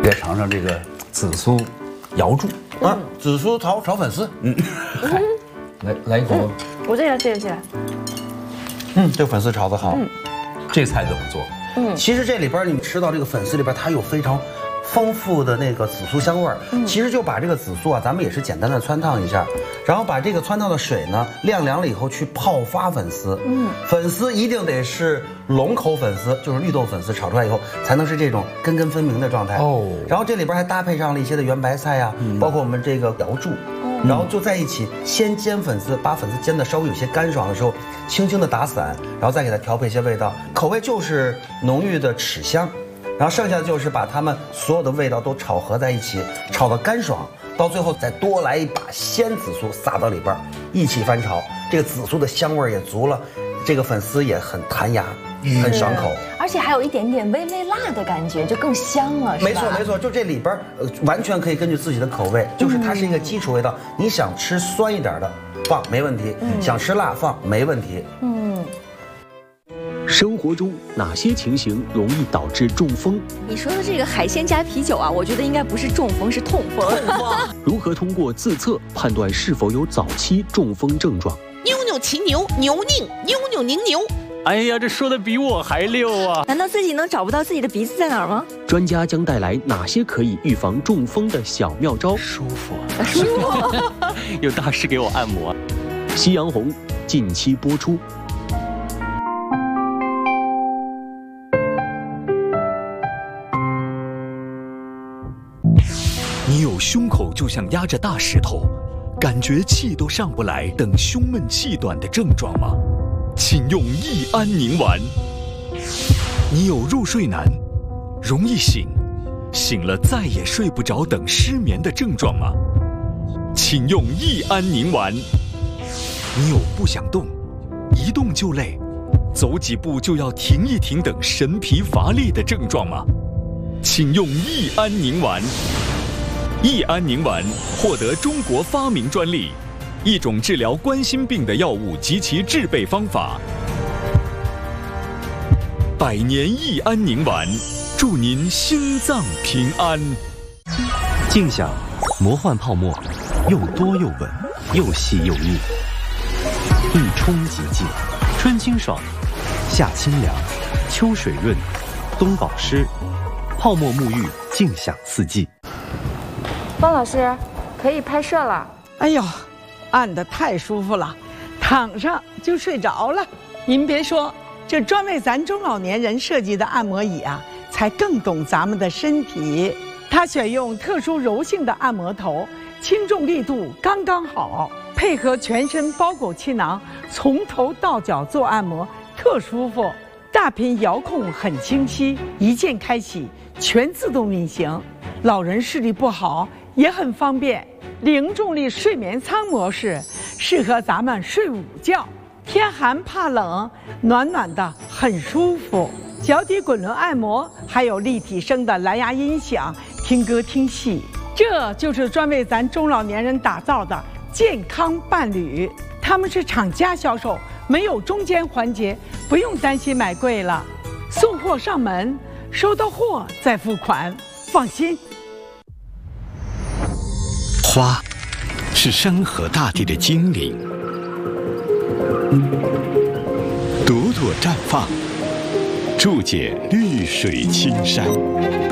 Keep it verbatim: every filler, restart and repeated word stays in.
来尝尝这个紫苏瑶柱啊，紫苏炒炒粉丝。嗯， 嗨，来来一口。 嗯、我这个这个这个。 嗯，这个粉丝炒得好。 嗯，这菜怎么做？ 嗯， 其实这里边你们吃到这个粉丝里边，它有非常丰富的那个紫苏香味儿。嗯，其实就把这个紫苏啊，咱们也是简单的汆烫一下，然后把这个汆烫的水呢晾凉了以后去泡发粉丝。嗯，粉丝一定得是龙口粉丝，就是绿豆粉丝，炒出来以后才能是这种根根分明的状态。哦，然后这里边还搭配上了一些的圆白菜呀、啊，嗯、包括我们这个瑶柱。然后就在一起先煎粉丝，把粉丝煎的稍微有些干爽的时候，轻轻的打散，然后再给它调配一些味道，口味就是浓郁的豉香，然后剩下的就是把它们所有的味道都炒合在一起，炒得干爽，到最后再多来一把鲜紫苏撒到里边，一起翻炒，这个紫苏的香味也足了，这个粉丝也很弹牙。很爽口， 而且还有一点点微微辣的感觉，就更香了，是吧？ 没错没错，就这里边呃完全可以根据自己的口味，就是它是一个基础味道，嗯、你想吃酸一点的放没问题，嗯、想吃辣放没问题。嗯。 生活中哪些情形容易导致中风？ 你说的这个海鲜加啤酒啊，我觉得应该不是中风，是痛风。痛风。 如何通过自测判断是否有早期中风症状？ 扭扭骑牛，牛拧，扭扭拧牛。 哎呀，这说的比我还溜啊！ 难道自己能找不到自己的鼻子在哪儿吗？ 专家将带来哪些可以预防中风的小妙招？ 舒服， 舒服。 有大师给我按摩。夕阳红近期播出。 你有胸口就像压着大石头，感觉气都上不来等胸闷气短的症状吗？请用益安宁丸。你有入睡难、容易醒、醒了再也睡不着等失眠的症状吗？请用益安宁丸。你有不想动、一动就累、走几步就要停一停等神疲乏力的症状吗？请用益安宁丸。益安宁丸获得中国发明专利。一种治疗冠心病的药物及其制备方法。百年益安宁丸，祝您心脏平安。 静享魔幻泡沫，又多又稳，又细又密，一冲即净，春清爽，夏清凉，秋水润，冬保湿，泡沫沐浴，静享四季。 方老师，可以拍摄了。 哎呦！按得太舒服了，躺上就睡着了。您别说，这专为咱中老年人设计的按摩椅啊，才更懂咱们的身体。它选用特殊柔性的按摩头，轻重力度刚刚好，配合全身包裹气囊，从头到脚做按摩，特舒服。大屏遥控很清晰，一键开启，全自动运行。老人视力不好也很方便。零重力睡眠舱模式适合咱们睡午觉，天寒怕冷，暖暖的很舒服。脚底滚轮按摩，还有立体声的蓝牙音响，听歌听戏。这就是专为咱中老年人打造的健康伴侣。他们是厂家销售，没有中间环节，不用担心买贵了。送货上门，收到货再付款，放心。 花是山河大地的精灵，朵朵绽放，注解绿水青山。